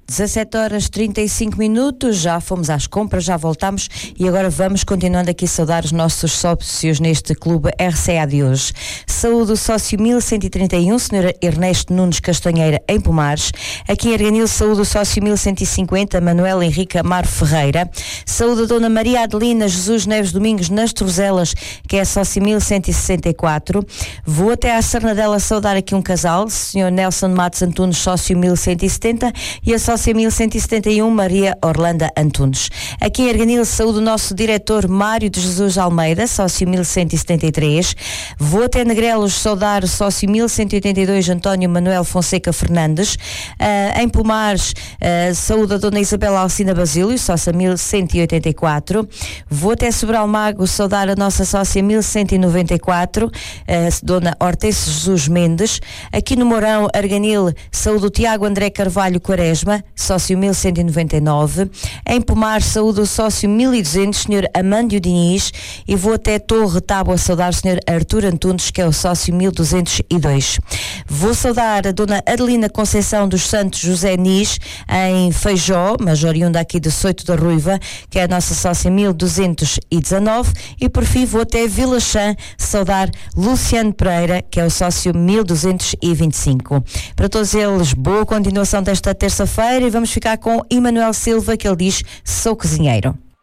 17h35, já fomos às compras, já voltamos e agora vamos continuando aqui a saudar os nossos sócios neste clube RCA de hoje. Saúde o sócio 1131, Sr. Ernesto Nunes Castanheira, em Pomares. Aqui em Arganil, saúde o sócio 1150, Manuel Henrique Amaro Ferreira. Saúde a Dona Maria Adelina Jesus Neves Domingos, nas Torzelas, que é sócio 1164. Vou até à Sarnadela saudar aqui um casal, Sr. Nelson Matos Antunes, sócio 1170, e a sócia 1171, Maria Orlando Antunes. Aqui em Arganil, saúde o nosso diretor Mário de Jesus Almeida, sócio 1173. Vou até Negrelos saudar o sócio 1182, António Manuel Fonseca Fernandes. Em Pomares, saúde a Dona Isabela Alcina Basílio, sócia 1184. Vou até Sobral Mago saudar a nossa sócia 1194, Dona Hortência Jesus Mendes. Aqui no Mourão, Arganil, saúde o Tiago André Carvalho Quaresma, sócio 1199. Em Pomares, saúde o sócio 1200, Sr. Amândio Diniz. E vou até Torre Tábua saudar o Sr. Artur Antunes, que é o sócio 1202. Vou saudar a Dona Adelina Conceição dos Santos José Nis, em Feijó, mas oriunda aqui de Soito da Ruiva, que é a nossa sócia 1219. E por fim vou até Vila Chã saudar Luciano Pereira, que é o sócio 1225. Para todos eles, boa continuação desta terça-feira e vamos ficar com Emanuel Silva, que ele diz: sou cozinheiro.